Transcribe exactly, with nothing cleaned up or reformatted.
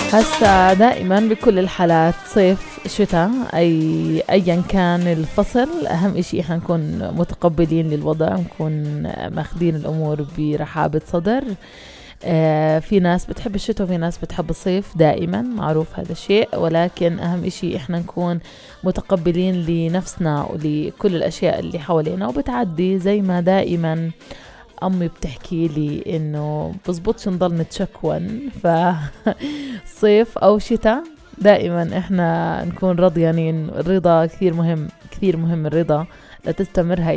هسا دائما بكل الحالات صيف شتاء أي أيا كان الفصل، أهم إشي إحنا نكون متقبلين للوضع، نكون ماخدين الأمور برحابة صدر. آه في ناس بتحب الشتاء وفي ناس بتحب الصيف، دائما معروف هذا الشيء، ولكن أهم إشي إحنا نكون متقبلين لنفسنا ولكل الأشياء اللي حوالينا، وبتعدي زي ما دائما أمي بتحكي لي إنه بزبطش نضل نتشكون، فصيف أو شتاء دائما إحنا نكون رضيانين. الرضا كثير مهم، كثير مهم الرضا لتستمر هاي